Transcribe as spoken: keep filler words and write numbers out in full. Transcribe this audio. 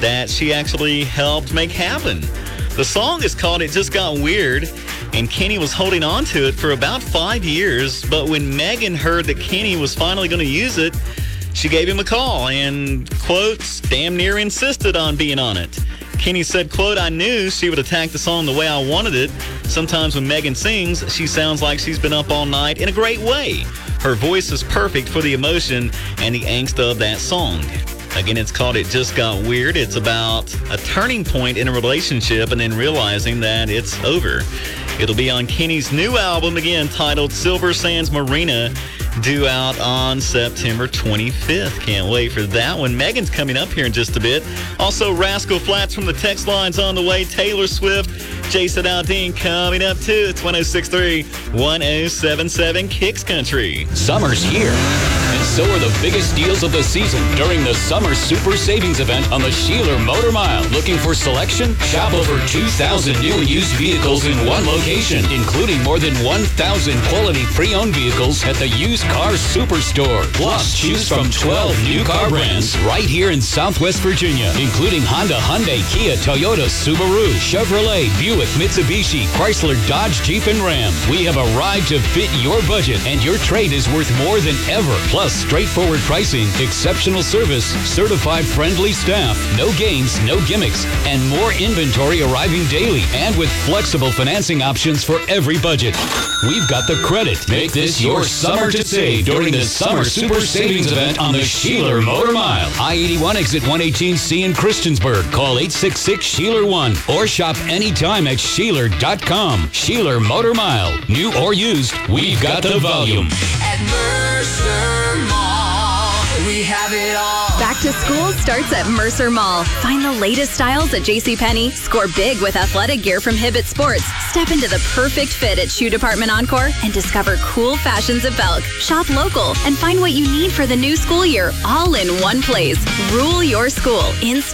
that she actually helped make happen. The song is called It Just Got Weird, and Kenny was holding on to it for about five years. But when Megan heard that Kenny was finally going to use it, she gave him a call and, quote, damn near insisted on being on it. Kenny said, quote, I knew she would attack the song the way I wanted it. Sometimes when Megan sings, she sounds like she's been up all night in a great way. Her voice is perfect for the emotion and the angst of that song. Again, it's called It Just Got Weird. It's about a turning point in a relationship and then realizing that it's over. It'll be on Kenny's new album, again, titled Silver Sands Marina, due out on September twenty-fifth. Can't wait for that one. Megan's coming up here in just a bit. Also, Rascal Flatts from the text line's on the way. Taylor Swift, Jason Aldean coming up too. It's one oh six point three, one oh seven point seven Kicks Country. Summer's here, and so are the biggest deals of the season during the Summer Super Savings Event on the Sheeler Motor Mile. Looking for selection? Shop over two thousand new and used vehicles in one location, including more than one thousand quality pre-owned vehicles at the Used Car Superstore. Plus, choose from twelve new car brands right here in Southwest Virginia, including Honda, Hyundai, Kia, Toyota, Subaru, Chevrolet, Buick, Mitsubishi, Chrysler, Dodge, Jeep, and Ram. We have a ride to fit your budget, and your trade is worth more than ever. Plus, straightforward pricing, exceptional service, certified friendly staff, no games, no gimmicks, and more inventory arriving daily, and with flexible financing options for every budget. We've got the credit. Make this your summer to save during the Summer Super Savings Event on the Sheeler Motor Mile. I eighty-one exit one eighteen C in Christiansburg. Call eight six six, Sheeler one or shop anytime at Sheeler dot com. Sheeler Motor Mile. New or used, we've got the volume. At Mercer Mall, we have it all. Back to school starts at Mercer Mall. Find the latest styles at JCPenney. Score big with athletic gear from Hibbett Sports. Step into the perfect fit at Shoe Department Encore and discover cool fashions at Belk. Shop local and find what you need for the new school year all in one place. Rule your school in